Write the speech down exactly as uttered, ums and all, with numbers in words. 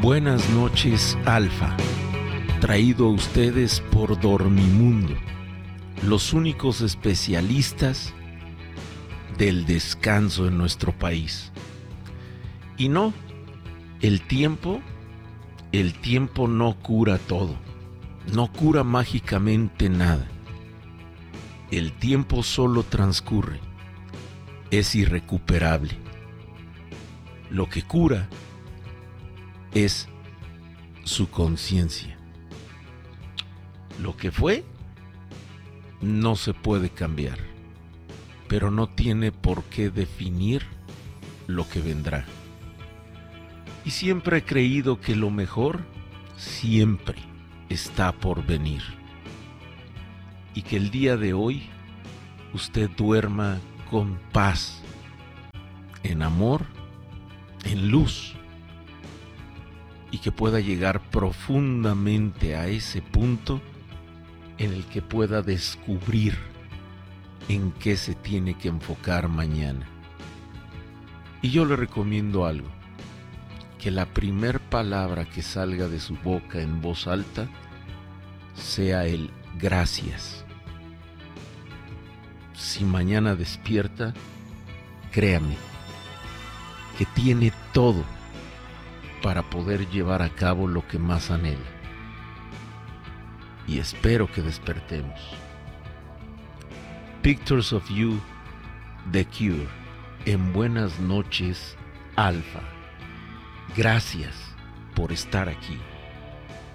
Buenas noches, Alfa, traído a ustedes por Dormimundo, los únicos especialistas del descanso en nuestro país. Y no, el tiempo, el tiempo no cura todo, no cura mágicamente nada. El tiempo solo transcurre, es irrecuperable. Lo que cura es su conciencia. Lo que fue no se puede cambiar, pero no tiene por qué definir lo que vendrá. Y siempre he creído que lo mejor siempre está por venir. Y que el día de hoy usted duerma con paz, en amor, en luz, y que pueda llegar profundamente a ese punto en el que pueda descubrir en qué se tiene que enfocar mañana. Y yo le recomiendo algo, que la primer palabra que salga de su boca en voz alta sea el gracias. Si mañana despierta, créame que tiene todo para poder llevar a cabo lo que más anhela. Y espero que despertemos. Pictures of You, The Cure, en Buenas noches, Alfa. Gracias por estar aquí.